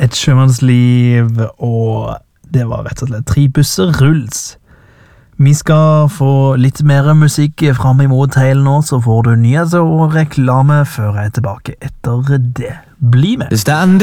Et sjømannsliv, og det var rett og slett 3 busser rulls. Vi skal få litt mer musikk frem imot hele nå, så får du nyheter og reklame før jeg er tilbake etter det. Bli med! Det stand